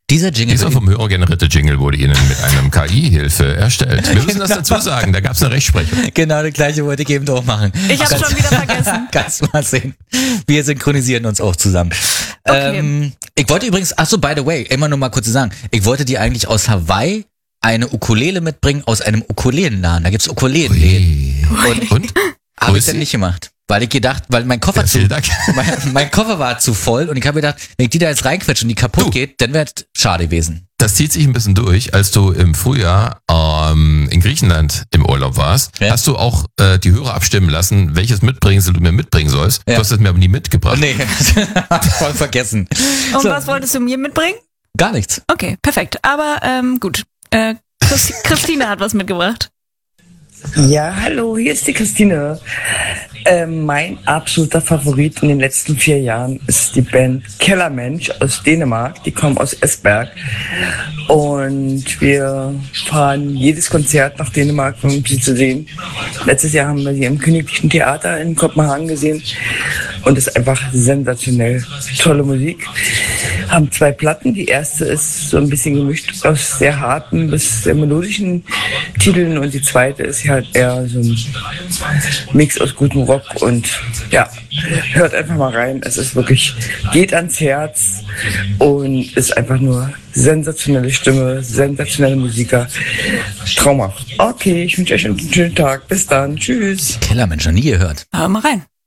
Dieser vom Hörer generierte Jingle wurde Ihnen mit einem KI-Hilfe erstellt. Wir müssen das dazu sagen, da gab es eine Rechtsprechung. Genau, das gleiche wollte ich eben auch machen. Ich habe schon wieder vergessen. Kannst du mal sehen. Wir synchronisieren uns auch zusammen. Okay. Ich wollte übrigens, by the way, immer nur mal kurz sagen, ich wollte dir eigentlich aus Hawaii eine Ukulele mitbringen aus einem Ukulelenladen. Da gibt's Ukulelenläden. Und? Habe ich dann nicht gemacht. Weil mein Koffer mein Koffer war zu voll und ich habe gedacht, wenn ich die da jetzt reinquetsche und die kaputt geht, dann wäre es schade gewesen. Das zieht sich ein bisschen durch. Als du im Frühjahr in Griechenland im Urlaub warst, hast du auch die Hörer abstimmen lassen, welches Mitbringsel du mir mitbringen sollst. Ja. Du hast es mir aber nie mitgebracht. Nee, voll vergessen. Und was wolltest du mir mitbringen? Gar nichts. Okay, perfekt. Aber gut. Christine hat was mitgebracht. Ja, hallo, hier ist die Christine. Mein absoluter Favorit in den letzten 4 Jahren ist die Band Kellermensch aus Dänemark. Die kommen aus Esbjerg. Und wir fahren jedes Konzert nach Dänemark, um sie zu sehen. Letztes Jahr haben wir sie im Königlichen Theater in Kopenhagen gesehen. Und es ist einfach sensationell. Tolle Musik. Haben 2 Platten. Die erste ist so ein bisschen gemischt aus sehr harten bis sehr melodischen Titeln. Und die zweite ist halt eher so ein Mix aus gutem Rock. Und ja, hört einfach mal rein. Es ist wirklich, geht ans Herz und ist einfach nur sensationelle Stimme, sensationelle Musiker. Traumhaft. Okay, ich wünsche euch einen schönen Tag. Bis dann. Tschüss. Kellermensch, noch nie gehört. Hör mal rein.